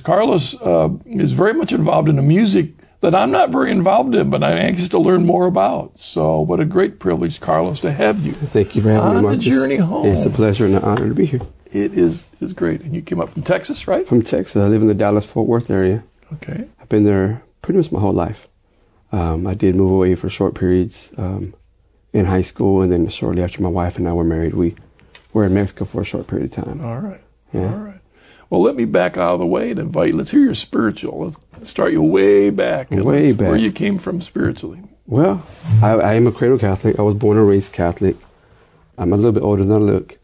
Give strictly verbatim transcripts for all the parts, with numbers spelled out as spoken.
Carlos uh, is very much involved in the music that I'm not very involved in, but I'm anxious to learn more about. So what a great privilege, Carlos, to have you. Thank you for having on me, Marcus. the journey home. It's a pleasure and an honor to be here. It is is great. And you came up from Texas, right? From Texas. I live in the Dallas-Fort Worth area. Okay. I've been there pretty much my whole life. Um, I did move away for short periods um, in high school, and then shortly after my wife and I were married, we were in Mexico for a short period of time. All right. Yeah. All right. Well, let me back out of the way and invite, let's hear your spiritual. Let's start you way back. Way Let's- back. Where you came from spiritually. Well, I, I am a cradle Catholic. I was born and raised Catholic. I'm a little bit older than I look.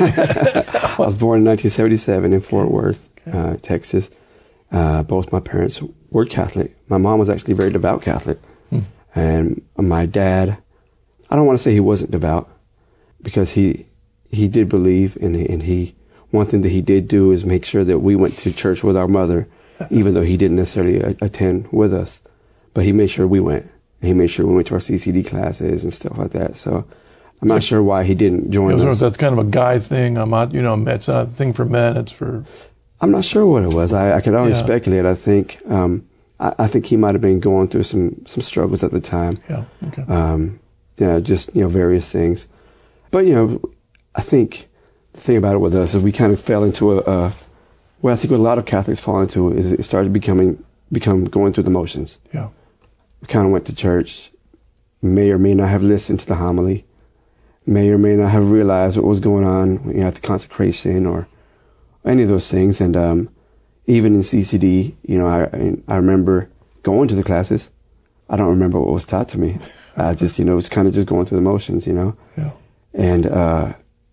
I was born in nineteen seventy-seven in Fort Worth, Okay. uh, Texas. Uh, both my parents were Catholic. My mom was actually a very devout Catholic. Hmm. And my dad, I don't want to say he wasn't devout, because he he did believe, and he, and he one thing that he did do is make sure that we went to church with our mother, even though he didn't necessarily a- attend with us. But he made sure we went. And he made sure we went to our C C D classes and stuff like that. So I'm not sure why he didn't join I don't know if us. that's kind of a guy thing. I'm not, you know, it's not a thing for men. It's for, I'm not sure what it was. I, I could only Yeah. speculate. I think um, I, I think he might have been going through some, some struggles at the time. yeah, okay. Um, yeah, just, you know, various things. But, you know, I think the thing about it with us is we kind of fell into a, a well, I think what a lot of Catholics fall into is it started becoming, become going through the motions. Yeah. We kind of went to church, may or may not have listened to the homily, may or may not have realized what was going on, you know, at the consecration or any of those things. And um, even in C C D, you know, I I remember going to the classes. I don't remember what was taught to me. I just, you know, it was kind of just going through the motions, you know. Yeah. And uh,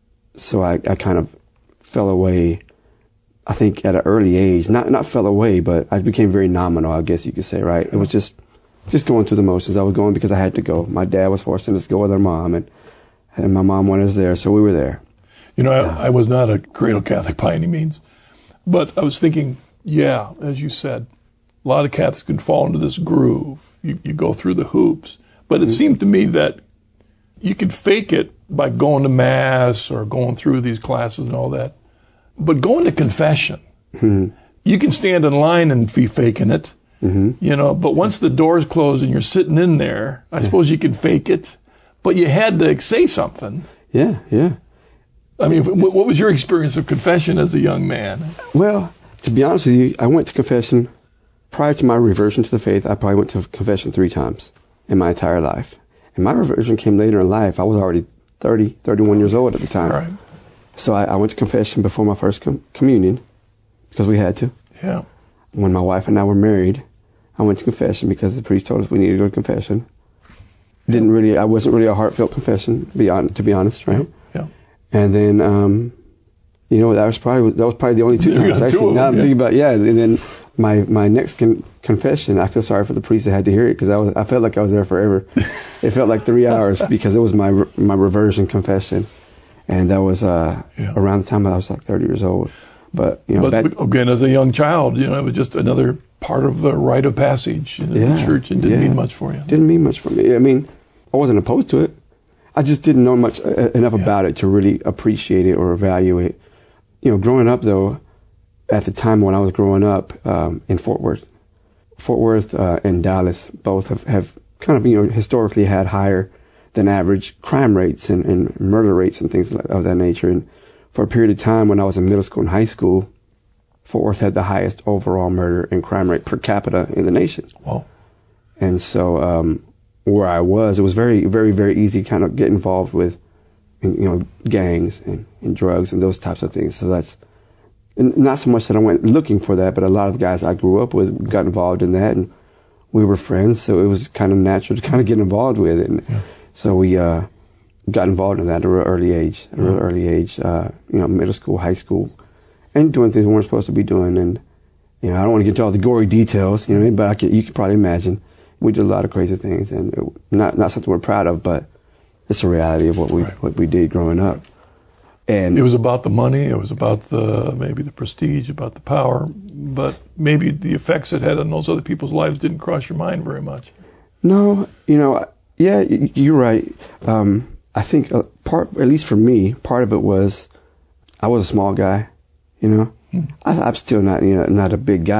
so I, I kind of fell away, I think, at an early age. Not not fell away, but I became very nominal, I guess you could say, right? It was just just going through the motions. I was going because I had to go. My dad was forcing us to go with our mom, and, and my mom wanted us there, so we were there. You know, I, I was not a cradle Catholic by any means, but I was thinking, yeah, as you said, a lot of Catholics can fall into this groove. You, you go through the hoops. But it Mm-hmm. seemed to me that you could fake it by going to Mass or going through these classes and all that. But going to confession, Mm-hmm. you can stand in line and be faking it, Mm-hmm. you know, but once the doors close and you're sitting in there, I suppose you can fake it. But you had to say something. Yeah, yeah. I mean, what, what was your experience of confession as a young man? Well, to be honest with you, I went to confession prior to my reversion to the faith. I probably went to confession three times in my entire life. And my reversion came later in life. I was already thirty, thirty-one years old at the time. All right. So I, I went to confession before my first com- communion because we had to. Yeah. When my wife and I were married, I went to confession because the priest told us we needed to go to confession. Didn't really, I wasn't really a heartfelt confession, to be, on, to be honest, right? Yeah. And then, um, you know, that was probably that was probably the only two You times. got two Actually, of now them, I'm yeah. thinking about, yeah. And then my my next con- confession, I feel sorry for the priest that had to hear it because I was I felt like I was there forever. It felt like three hours because it was my re- my reversion confession, and that was uh, Yeah. around the time I was like thirty years old. But you know, But back, again, as a young child, you know, it was just another part of the rite of passage in Yeah, the church and didn't yeah. mean much for you. didn't mean much for me. I mean, I wasn't opposed to it. I just didn't know much uh, enough Yeah. about it to really appreciate it or evaluate. You know, growing up though, at the time when I was growing up um, in Fort Worth, Fort Worth uh, and Dallas both have, have kind of, you know, historically had higher than average crime rates and, and murder rates and things of that nature. And for a period of time when I was in middle school and high school, Fort Worth had the highest overall murder and crime rate per capita in the nation. Well, And so um, where I was, it was very, very, very easy to kind of get involved with, you know, gangs and, and drugs and those types of things. So that's and not so much that I went looking for that, but a lot of the guys I grew up with got involved in that, and we were friends. So it was kind of natural to kind of get involved with it. And Yeah. so we uh, got involved in that at a real early age, at a real early age, uh, you know, middle school, high school, and doing things we weren't supposed to be doing. And, you know, I don't want to get into all the gory details, you know what I mean? But I can, you can probably imagine we did a lot of crazy things, and it, not not something we're proud of, but it's a reality of what we Right. what we did growing up. And it was about the money, it was about the maybe the prestige, about the power, but maybe the effects it had on those other people's lives didn't cross your mind very much. no, you know, yeah, y- you're right. Um, I think a part, at least for me, part of it was I was a small guy, you know. I, I'm still not, you know, not a big guy.